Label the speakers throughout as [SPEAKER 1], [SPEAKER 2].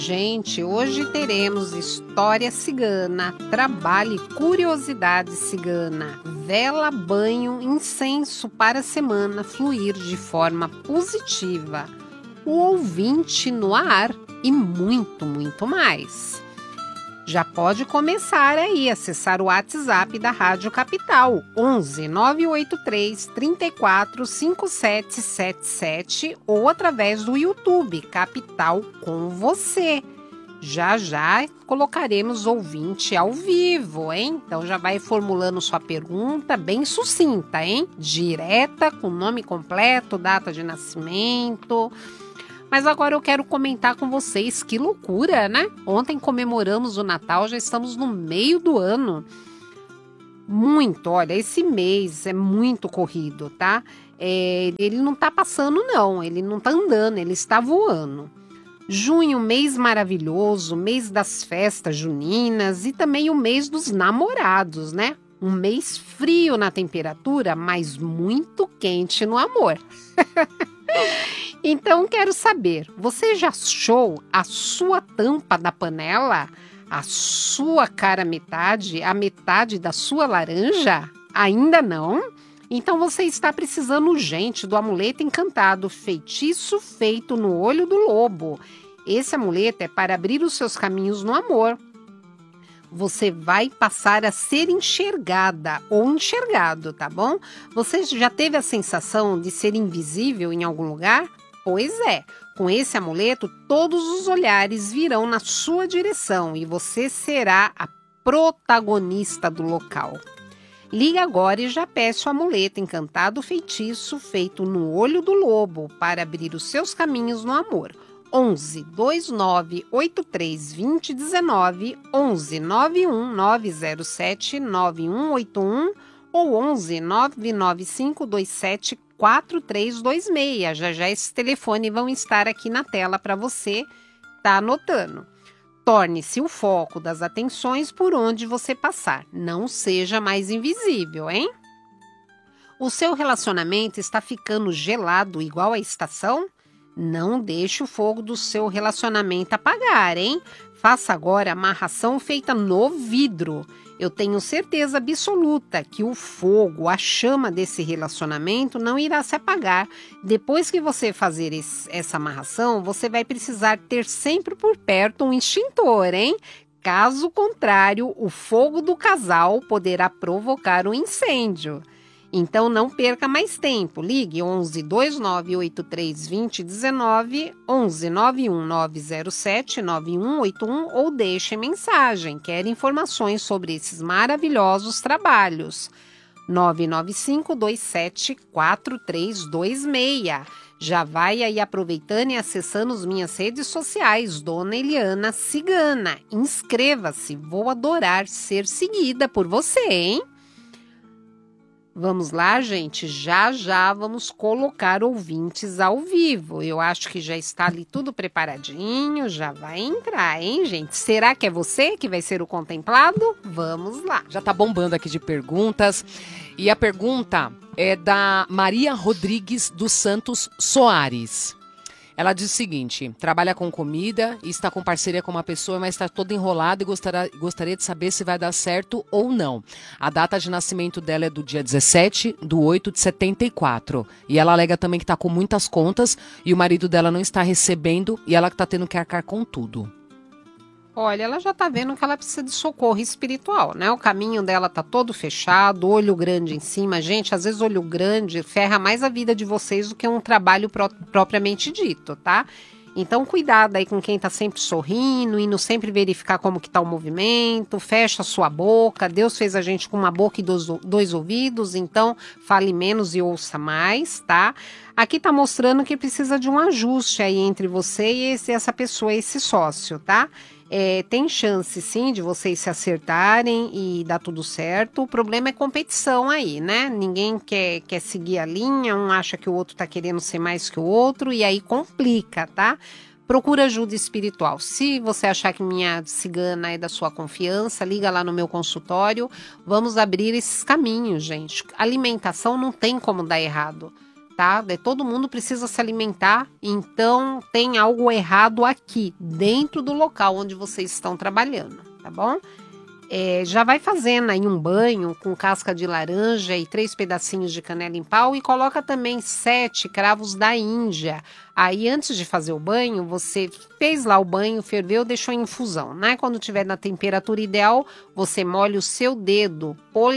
[SPEAKER 1] Gente, hoje teremos história cigana, trabalho e curiosidade cigana, vela, banho, incenso para a semana fluir de forma positiva, o ouvinte no ar e muito, muito mais. Já pode começar aí, acessar o WhatsApp da Rádio Capital, 11 983 34 5777 ou através do YouTube Capital com você. Já colocaremos ouvinte ao vivo, hein? Então já vai formulando sua pergunta bem sucinta, hein? Direta, com nome completo, data de nascimento. Mas agora eu quero comentar com vocês, que loucura, né? Ontem comemoramos o Natal, já estamos no meio do ano. Olha, esse mês é muito corrido, tá? Ele não tá passando não, ele não tá andando, ele está voando. Junho, mês maravilhoso, mês das festas juninas e também o mês dos namorados, né? Um mês frio na temperatura, mas muito quente no amor. Então, quero saber, você já achou a sua tampa da panela? A sua cara metade? A metade da sua laranja? Ainda não? Então, você está precisando urgente do amuleto encantado, feitiço feito no olho do lobo. Esse amuleto é para abrir os seus caminhos no amor. Você vai passar a ser enxergada ou enxergado, tá bom? Você já teve a sensação de ser invisível em algum lugar? Pois é, com esse amuleto, todos os olhares virão na sua direção e você será a protagonista do local. Liga agora e já peça o amuleto encantado feitiço feito no olho do lobo para abrir os seus caminhos no amor. 11 29 83 20 19, 11 91 907 9181 ou 11 995 27 4326. Já esses telefones vão estar aqui na tela para você tá anotando. Torne-se o foco das atenções por onde você passar. Não seja mais invisível, hein? O seu relacionamento está ficando gelado igual a estação? Não deixe o fogo do seu relacionamento apagar, hein? Faça agora a amarração feita no vidro. Eu tenho certeza absoluta que o fogo, a chama desse relacionamento não irá se apagar. Depois que você fazer essa amarração, você vai precisar ter sempre por perto um extintor, hein? Caso contrário, o fogo do casal poderá provocar um incêndio. Então não perca mais tempo, ligue 11 29 83 20 19, 11 91 907 9181 ou deixe mensagem. Quer informações sobre esses maravilhosos trabalhos? 995 27 4326. Já vai aí aproveitando e acessando as minhas redes sociais, Dona Eliana Cigana. Inscreva-se, vou adorar ser seguida por você, hein? Vamos lá, gente, já vamos colocar ouvintes ao vivo. Eu acho que já está ali tudo preparadinho, já vai entrar, hein, gente? Será que é você que vai ser o contemplado? Vamos lá.
[SPEAKER 2] Já tá bombando aqui de perguntas. E a pergunta é da Maria Rodrigues dos Santos Soares. Ela diz o seguinte: trabalha com comida e está com parceria com uma pessoa, mas está toda enrolada e gostaria de saber se vai dar certo ou não. A data de nascimento dela é do dia 17/8/74. E ela alega também que está com muitas contas e o marido dela não está recebendo e ela que está tendo que arcar com tudo.
[SPEAKER 1] Olha, ela já tá vendo que ela precisa de socorro espiritual, né? O caminho dela tá todo fechado, olho grande em cima. Gente, às vezes olho grande ferra mais a vida de vocês do que um trabalho propriamente dito, tá? Então, cuidado aí com quem tá sempre sorrindo, indo sempre verificar como que tá o movimento, fecha a sua boca. Deus fez a gente com uma boca e dois ouvidos, então fale menos e ouça mais, tá? Aqui tá mostrando que precisa de um ajuste aí entre você e essa pessoa, esse sócio, tá? Tem chance, sim, de vocês se acertarem e dar tudo certo. O problema é competição aí, né? Ninguém quer seguir a linha, um acha que o outro tá querendo ser mais que o outro e aí complica, tá? Procura ajuda espiritual. Se você achar que minha cigana é da sua confiança, liga lá no meu consultório. Vamos abrir esses caminhos, gente. Alimentação não tem como dar errado. tá? Todo mundo precisa se alimentar, então tem algo errado aqui, dentro do local onde vocês estão trabalhando, tá bom? Já vai fazendo aí um banho com casca de laranja e 3 pedacinhos de canela em pau e coloca também 7 cravos da Índia. Aí antes de fazer o banho, você fez lá o banho, ferveu, deixou em infusão, né? Quando tiver na temperatura ideal, você molha o seu dedo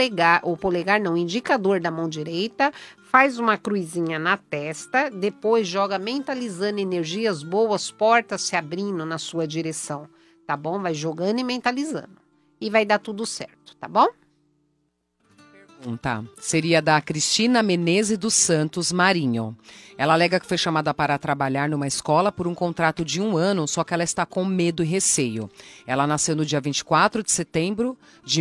[SPEAKER 1] o indicador da mão direita, faz uma cruzinha na testa, depois joga mentalizando energias boas, portas se abrindo na sua direção, tá bom? Vai jogando e mentalizando. E vai dar tudo certo, tá bom?
[SPEAKER 2] Pergunta seria da Cristina Menezes dos Santos Marinho. Ela alega que foi chamada para trabalhar numa escola por um contrato de 1 ano, só que ela está com medo e receio. Ela nasceu no dia 24 de setembro de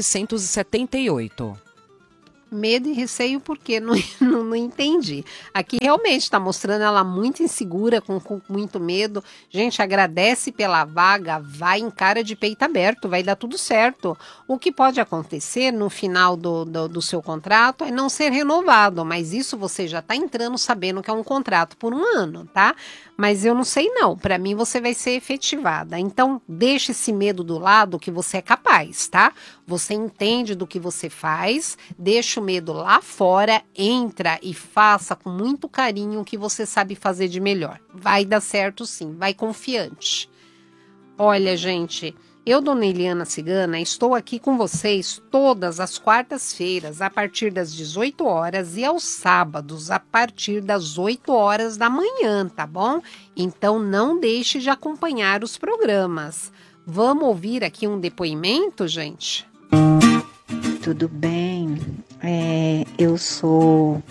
[SPEAKER 2] 1978.
[SPEAKER 1] Medo e receio porque não entendi. Aqui realmente está mostrando ela muito insegura, com muito medo. Gente, agradece pela vaga, vai em cara de peito aberto, vai dar tudo certo. O que pode acontecer no final do seu contrato é não ser renovado, mas isso você já está entrando sabendo que é um contrato por 1 ano, tá? Mas eu não sei não, para mim você vai ser efetivada. Então, deixe esse medo do lado que você é capaz, tá? Você entende do que você faz, deixa o medo lá fora, entra e faça com muito carinho o que você sabe fazer de melhor. Vai dar certo sim, vai confiante. Olha, gente, eu, Dona Eliana Cigana, estou aqui com vocês todas as quartas-feiras a partir das 18 horas e aos sábados a partir das 8 horas da manhã, tá bom? Então não deixe de acompanhar os programas. Vamos ouvir aqui um depoimento, gente?
[SPEAKER 3] Tudo bem? Eu sou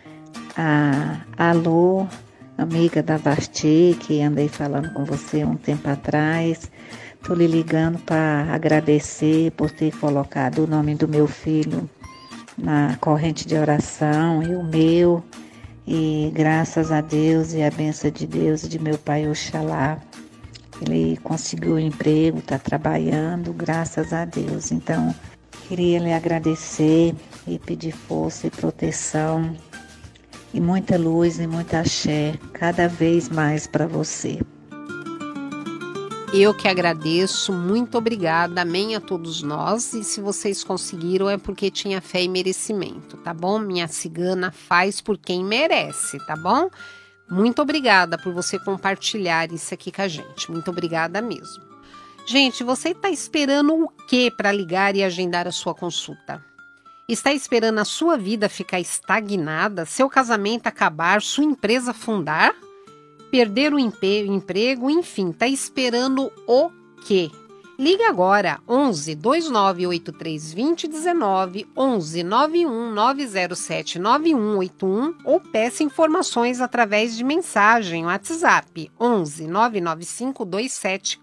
[SPEAKER 3] a Alô, amiga da Vasti, que andei falando com você um tempo atrás. Estou lhe ligando para agradecer por ter colocado o nome do meu filho na corrente de oração e o meu. E graças a Deus e a bênção de Deus e de meu pai Oxalá, ele conseguiu um emprego, está trabalhando, graças a Deus. Então, queria lhe agradecer e pedir força e proteção e muita luz e muita axé cada vez mais para você.
[SPEAKER 1] Eu que agradeço, muito obrigada, amém a todos nós. E se vocês conseguiram é porque tinha fé e merecimento, tá bom? Minha cigana faz por quem merece, tá bom? Muito obrigada por você compartilhar isso aqui com a gente, muito obrigada mesmo. Gente, você está esperando o quê para ligar e agendar a sua consulta? Está esperando a sua vida ficar estagnada, seu casamento acabar, sua empresa afundar? Perder o emprego, enfim, tá esperando o quê? Liga agora, 11 2983 2019, 11 91 907 9181 ou peça informações através de mensagem, WhatsApp, 11 995 27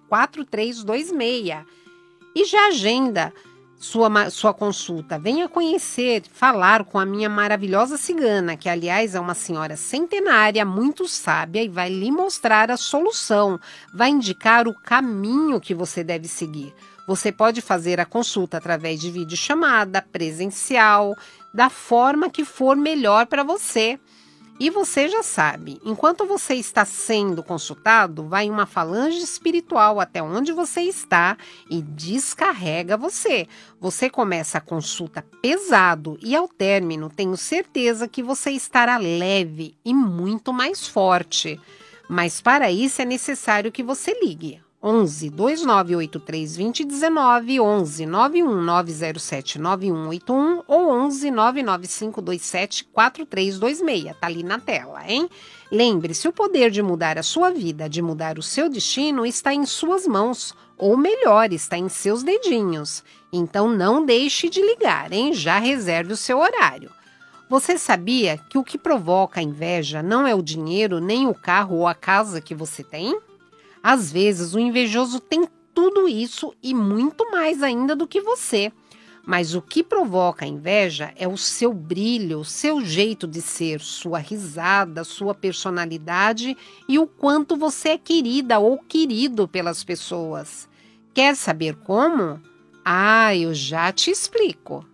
[SPEAKER 1] 4326 e já agenda sua consulta. Venha conhecer, falar com a minha maravilhosa cigana, que aliás é uma senhora centenária, muito sábia e vai lhe mostrar a solução, vai indicar o caminho que você deve seguir. Você pode fazer a consulta através de videochamada, presencial, da forma que for melhor para você. E você já sabe, enquanto você está sendo consultado, vai uma falange espiritual até onde você está e descarrega você. Você começa a consulta pesado e ao término tenho certeza que você estará leve e muito mais forte. Mas para isso é necessário que você ligue. 11 2983 2019, 11 91 907 9181 ou 11 995 27 4326. Tá ali na tela, hein? Lembre-se, o poder de mudar a sua vida, de mudar o seu destino, está em suas mãos. Ou melhor, está em seus dedinhos. Então não deixe de ligar, hein? Já reserve o seu horário. Você sabia que o que provoca a inveja não é o dinheiro, nem o carro ou a casa que você tem? Às vezes, o invejoso tem tudo isso e muito mais ainda do que você. Mas o que provoca a inveja é o seu brilho, o seu jeito de ser, sua risada, sua personalidade e o quanto você é querida ou querido pelas pessoas. Quer saber como? Ah, eu já te explico.